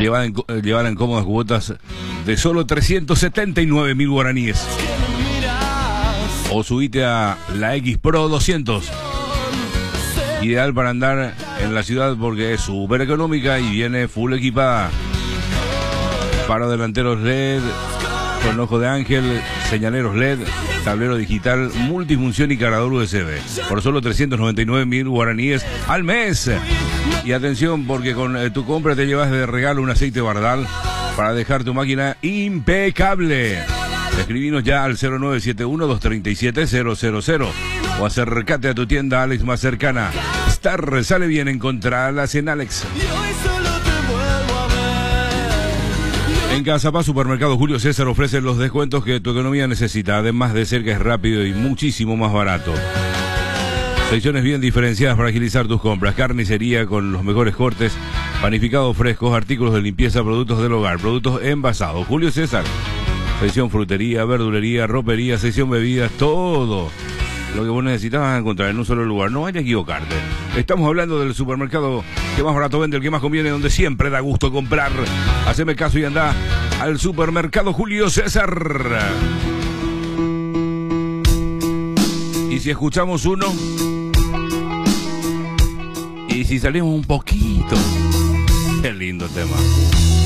Llevarla en cómodas cuotas de solo 379.000 guaraníes. O subite a la X Pro 200. Ideal para andar en la ciudad porque es súper económica y viene full equipada. Faro delanteros LED, con ojo de ángel, señaleros LED, tablero digital, multifunción y cargador USB. Por solo 399.000 guaraníes al mes. Y atención, porque con tu compra te llevas de regalo un aceite Bardal para dejar tu máquina impecable. Escribinos ya al 0971-237-000 o acércate a tu tienda Alex más cercana. Star sale bien, encontrarlas en Alex. En Cazapá, Supermercado Julio César ofrece los descuentos que tu economía necesita. Además de ser que es rápido y muchísimo más barato. Secciones bien diferenciadas para agilizar tus compras. Carnicería con los mejores cortes, panificados frescos, artículos de limpieza, productos del hogar, productos envasados. Julio César. Sección frutería, verdulería, ropería, sección bebidas, todo lo que vos necesitas vas a encontrar en un solo lugar. No vayas a equivocarte. Estamos hablando del supermercado que más barato vende, el que más conviene, donde siempre da gusto comprar. Haceme caso y anda al Supermercado Julio César. Y si escuchamos uno, y si salimos un poquito, qué lindo tema.